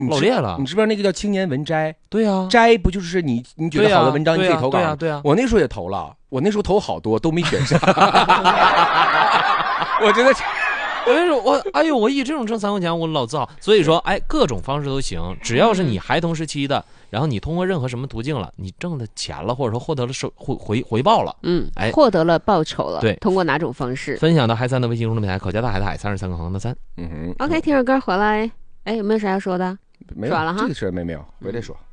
老烈了。 你知不知道那个叫青年文摘？ 对啊， 摘不就是你觉得好的文章你可以投稿？ 对啊，对啊。 我那时候也投了，我那时候投好多都没选上。我觉得。 我跟你说，我以这种挣3块钱，我老自豪。所以说，各种方式都行，只要是你孩童时期的，然后你通过任何什么途径了，你挣的钱了，或者说获得了回报了， 获得了报酬了， 对， 通过哪种方式？ 分享到海3的微信公众平台，口加大海的海，33个横的3。 OK， 听首歌回来，有没有啥要说的？ 没有说完了哈， 这个事没有，回来说。